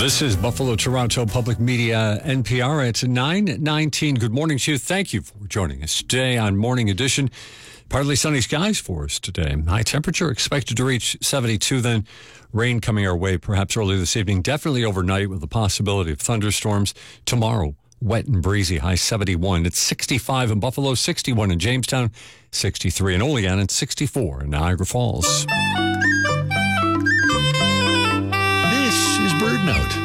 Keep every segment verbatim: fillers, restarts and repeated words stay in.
This is Buffalo Toronto Public Media N P R. It's nine nineteen. Good morning to you. Thank you for joining us today on Morning Edition. Partly sunny skies for us today. High temperature expected to reach seventy-two. Then rain coming our way perhaps early this evening. Definitely overnight with the possibility of thunderstorms. Tomorrow, wet and breezy, high seventy-one. It's sixty-five in Buffalo, sixty-one in Jamestown, sixty-three in Olean, and sixty-four in Niagara Falls. Bird Note.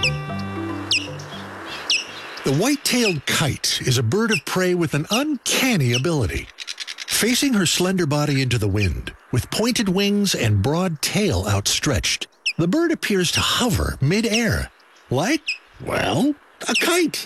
The white-tailed kite is a bird of prey with an uncanny ability. Facing her slender body into the wind, with pointed wings and broad tail outstretched, the bird appears to hover mid-air, like, well, a kite.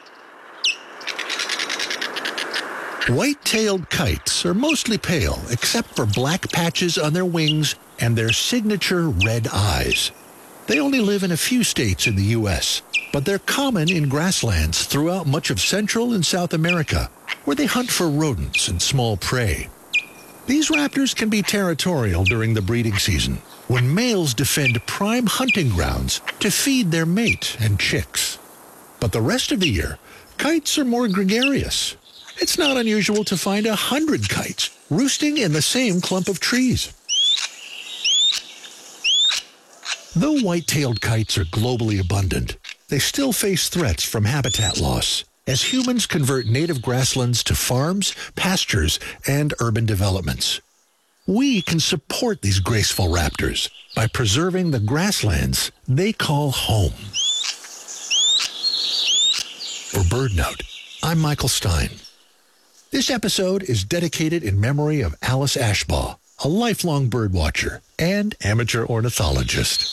White-tailed kites are mostly pale, except for black patches on their wings and their signature red eyes. They only live in a few states in the U S, but they're common in grasslands throughout much of Central and South America, where they hunt for rodents and small prey. These raptors can be territorial during the breeding season, when males defend prime hunting grounds to feed their mate and chicks. But the rest of the year, kites are more gregarious. It's not unusual to find a hundred kites roosting in the same clump of trees. Though white-tailed kites are globally abundant, they still face threats from habitat loss as humans convert native grasslands to farms, pastures, and urban developments. We can support these graceful raptors by preserving the grasslands they call home. For BirdNote, I'm Michael Stein. This episode is dedicated in memory of Alice Ashbaugh, a lifelong birdwatcher and amateur ornithologist.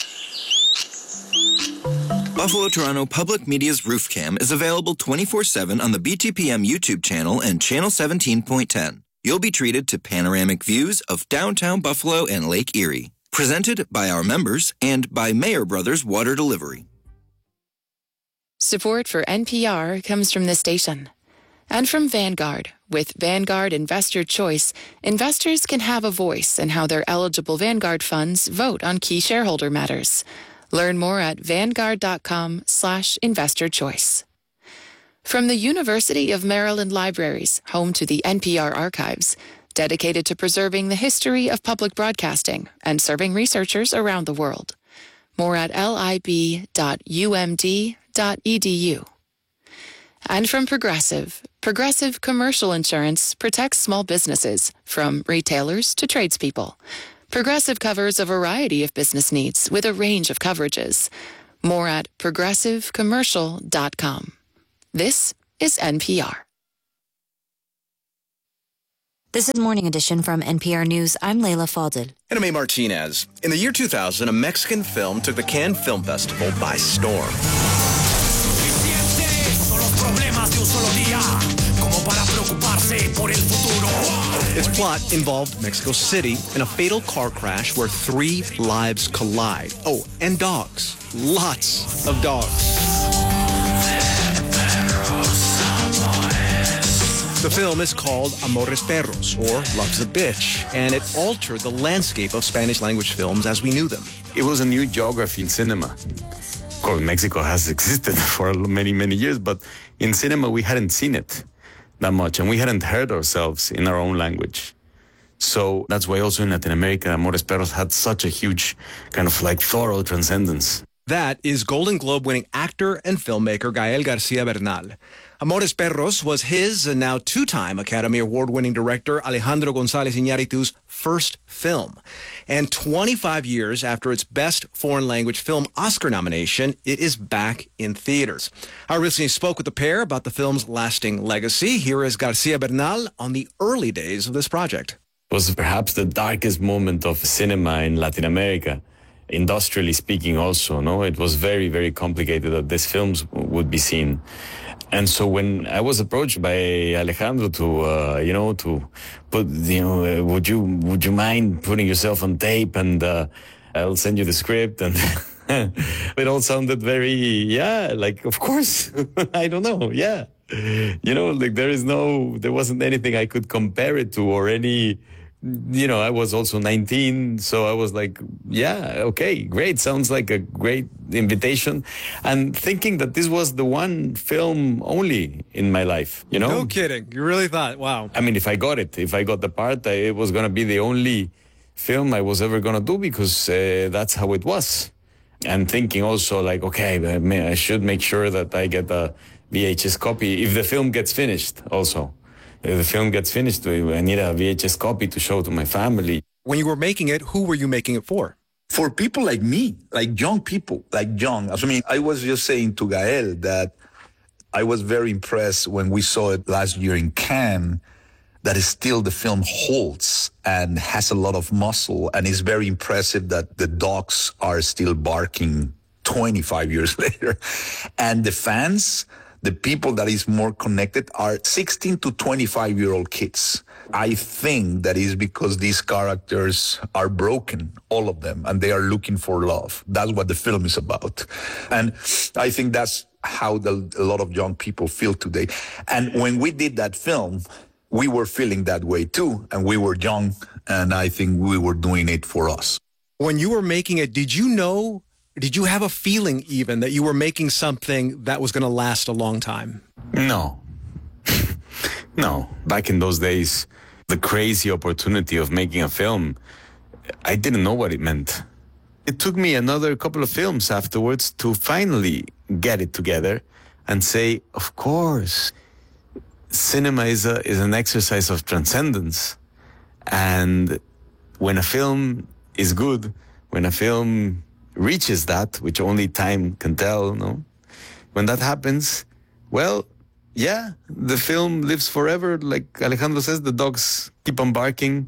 Buffalo Toronto Public Media's Roof Cam is available twenty-four seven on the B T P M YouTube channel and Channel seventeen point ten. You'll be treated to panoramic views of downtown Buffalo and Lake Erie. Presented by our members and by Mayer Brothers Water Delivery. Support for N P R comes from this station. And from Vanguard. With Vanguard Investor Choice, investors can have a voice in how their eligible Vanguard funds vote on key shareholder matters. Learn more at vanguard.com slash investor choice. From the University of Maryland Libraries, home to the N P R archives, dedicated to preserving the history of public broadcasting and serving researchers around the world. More at lib dot u m d dot e d u. And from Progressive, Progressive Commercial Insurance protects small businesses, from retailers to tradespeople. Progressive covers a variety of business needs with a range of coverages. More at progressive commercial dot com. This is N P R. This is Morning Edition from N P R News. I'm Layla Faldel. And I'm A. Martinez. In the year two thousand, a Mexican film took the Cannes Film Festival by storm. Its plot involved Mexico City in a fatal car crash where three lives collide. Oh, and dogs. Lots of dogs. The film is called Amores Perros, or Love's a Bitch, and it altered the landscape of Spanish-language films as we knew them. It was a new geography in cinema. Of course, Mexico has existed for many, many years, but in cinema we hadn't seen it that much, and we hadn't heard ourselves in our own language. So that's why also in Latin America, Amores Perros had such a huge kind of like thorough transcendence. That is Golden Globe-winning actor and filmmaker Gael Garcia Bernal. Amores Perros was his and now two-time Academy Award-winning director Alejandro González Iñárritu's first film. And twenty-five years after its Best Foreign Language Film Oscar nomination, it is back in theaters. I recently spoke with the pair about the film's lasting legacy. Here is Garcia Bernal on the early days of this project. It was perhaps the darkest moment of cinema in Latin America. Industrially speaking also, no? It was very, very complicated that these films would be seen. And so when I was approached by Alejandro to, uh, you know, to put, you know, uh, would you, would you mind putting yourself on tape and uh, I'll send you the script, and it all sounded very, yeah, like, of course, I don't know, yeah. You know, like there is no, there wasn't anything I could compare it to or any, you know, I was also nineteen, so I was like, yeah, okay, great. Sounds like a great invitation and thinking that this was the one film only in my life, you know? No kidding. You really thought, wow. I mean, if I got it, if I got the part, I, it was going to be the only film I was ever going to do because uh, that's how it was. And thinking also like, okay, I should make sure that I get a V H S copy if the film gets finished also. If the film gets finished, I need a V H S copy to show to my family. When you were making it, who were you making it for? For people like me, like young people, like young. I mean, I was just saying to Gael that I was very impressed when we saw it last year in Cannes, that is still the film holds and has a lot of muscle. And it's very impressive that the dogs are still barking twenty-five years later. And the fans, the people that is more connected are sixteen to twenty-five year old kids. I think that is because these characters are broken, all of them, and they are looking for love. That's what the film is about. And I think that's how the, a lot of young people feel today. And when we did that film, we were feeling that way too, and we were young, and I think we were doing it for us. When you were making it, did you know, did you have a feeling even that you were making something that was going to last a long time? No. No. Back in those days, the crazy opportunity of making a film, I didn't know what it meant. It took me another couple of films afterwards to finally get it together and say, of course, cinema is a, is an exercise of transcendence. And when a film is good, when a film reaches that, which only time can tell, no? When that happens, well, yeah, the film lives forever. Like Alejandro says, the dogs keep on barking.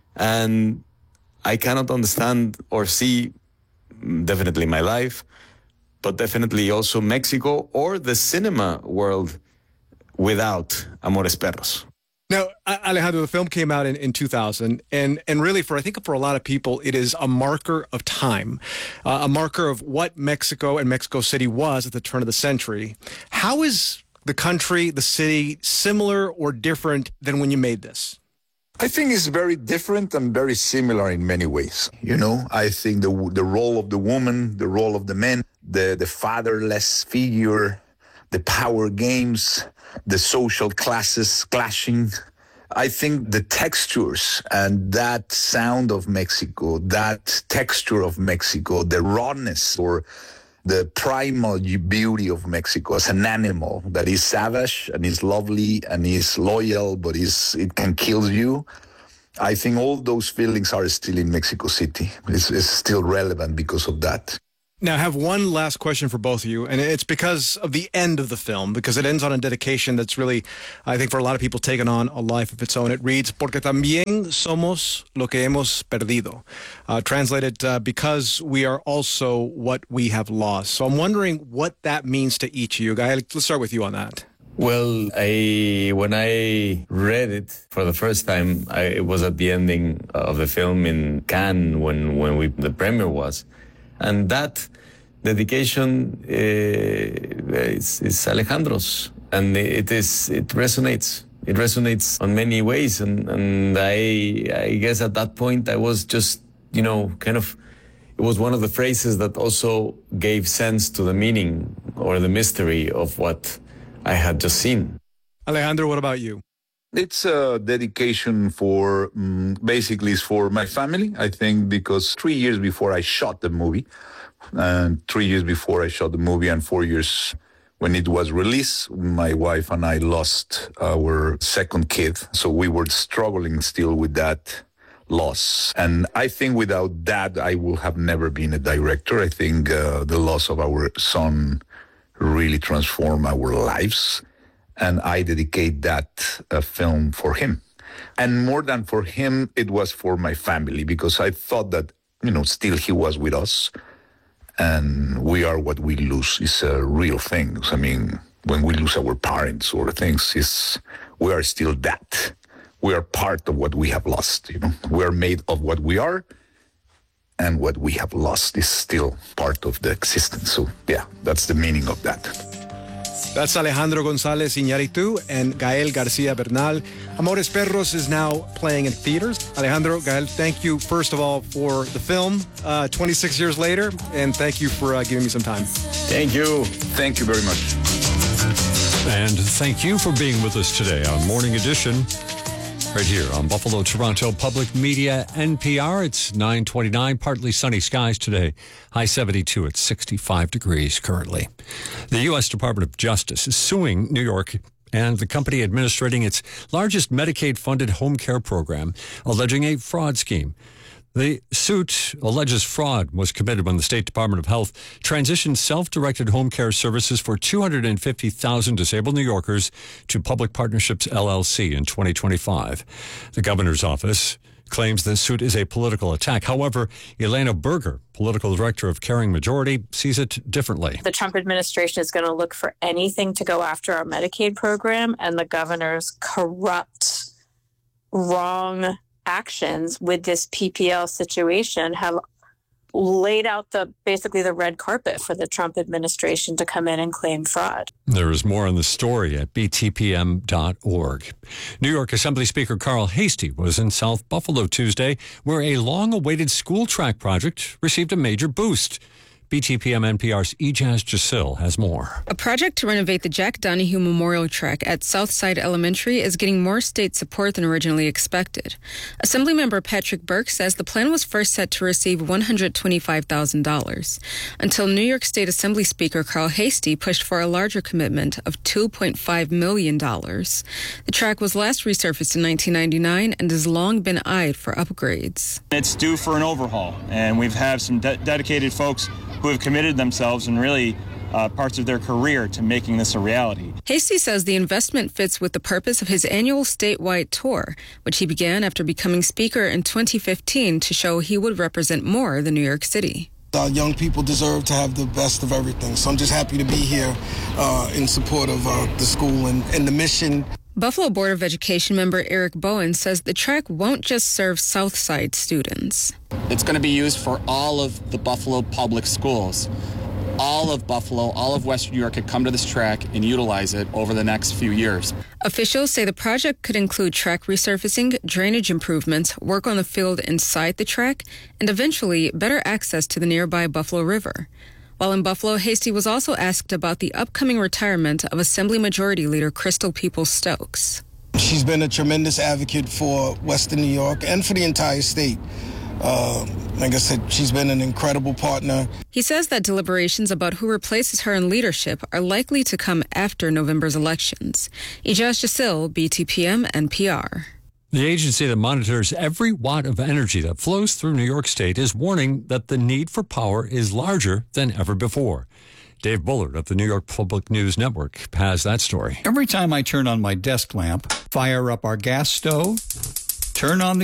And I cannot understand or see definitely my life, but definitely also Mexico or the cinema world without Amores Perros. Now, Alejandro, the film came out in, in two thousand, and, and really for, I think for a lot of people, it is a marker of time, uh, a marker of what Mexico and Mexico City was at the turn of the century. How is the country, the city, similar or different than when you made this? I think it's very different and very similar in many ways. You know, I think the the role of the woman, the role of the man, the, the fatherless figure, the power games, the social classes clashing. I think the textures and that sound of Mexico, that texture of Mexico, the rawness or the primal beauty of Mexico as an animal that is savage and is lovely and is loyal, but is it can kill you. I think all those feelings are still in Mexico City. It's, it's still relevant because of that. Now, I have one last question for both of you, and it's because of the end of the film, because it ends on a dedication that's really, I think, for a lot of people, taken on a life of its own. It reads, Porque también somos lo que hemos perdido. Uh, translated, uh, because we are also what we have lost. So I'm wondering what that means to each of you. Gael, let's start with you on that. Well, I when I read it for the first time, I, it was at the ending of the film in Cannes when, when we, the premiere was. And that dedication uh, is, is Alejandro's, and it is it resonates. It resonates on many ways, and and I I guess at that point I was just you know kind of it was one of the phrases that also gave sense to the meaning or the mystery of what I had just seen. Alejandro, what about you? It's a dedication for, um, basically it's for my family, I think, because three years before I shot the movie, and three years before I shot the movie and four years when it was released, my wife and I lost our second kid. So we were struggling still with that loss. And I think without that, I would have never been a director. I think uh, the loss of our son really transformed our lives. And I dedicate that uh, film for him. And more than for him, it was for my family, because I thought that, you know, still he was with us. And we are what we lose is a real thing. I mean, when we lose our parents or things, is we are still that. We are part of what we have lost, you know. We are made of what we are, and what we have lost is still part of the existence. So, yeah, that's the meaning of that. That's Alejandro González Iñárritu and Gael García Bernal. Amores Perros is now playing in theaters. Alejandro, Gael, thank you, first of all, for the film uh, twenty-six years later, and thank you for uh, giving me some time. Thank you. Thank you very much. And thank you for being with us today on Morning Edition, right here on Buffalo Toronto Public Media N P R. It's nine twenty-nine, partly sunny skies today. High seventy-two at sixty-five degrees currently. The U S Department of Justice is suing New York and the company administrating its largest Medicaid-funded home care program, alleging a fraud scheme. The suit alleges fraud was committed when the State Department of Health transitioned self-directed home care services for two hundred fifty thousand disabled New Yorkers to Public Partnerships L L C in twenty twenty-five. The governor's office claims the suit is a political attack. However, Elena Berger, political director of Caring Majority, sees it differently. The Trump administration is going to look for anything to go after our Medicaid program, and the governor's corrupt, wrong actions with this P P L situation have laid out the basically the red carpet for the Trump administration to come in and claim fraud. There is more on the story at B T P M dot org. New York Assembly Speaker Carl Heastie was in South Buffalo Tuesday, where a long-awaited school track project received a major boost. B T P M N P R's Ijaz Jasil has more. A project to renovate the Jack Donahue Memorial Track at Southside Elementary is getting more state support than originally expected. Assemblymember Patrick Burke says the plan was first set to receive one hundred twenty-five thousand dollars, until New York State Assembly Speaker Carl Heastie pushed for a larger commitment of two point five million dollars. The track was last resurfaced in nineteen ninety-nine and has long been eyed for upgrades. It's due for an overhaul, and we've had some de- dedicated folks who have committed themselves and really uh, parts of their career to making this a reality. Heastie says the investment fits with the purpose of his annual statewide tour, which he began after becoming Speaker in twenty fifteen to show he would represent more than New York City. Our young people deserve to have the best of everything, so I'm just happy to be here uh, in support of uh, the school and, and the mission. Buffalo Board of Education member Eric Bowen says the track won't just serve Southside students. It's going to be used for all of the Buffalo public schools. All of Buffalo, all of Western New York could come to this track and utilize it over the next few years. Officials say the project could include track resurfacing, drainage improvements, work on the field inside the track, and eventually better access to the nearby Buffalo River. While in Buffalo, Heastie was also asked about the upcoming retirement of Assembly Majority Leader Crystal Peoples-Stokes. She's been a tremendous advocate for Western New York and for the entire state. Uh, like I said, she's been an incredible partner. He says that deliberations about who replaces her in leadership are likely to come after November's elections. Ijaz Jasil, B T P M N P R. The agency that monitors every watt of energy that flows through New York State is warning that the need for power is larger than ever before. Dave Bullard of the New York Public News Network has that story. Every time I turn on my desk lamp, fire up our gas stove, turn on the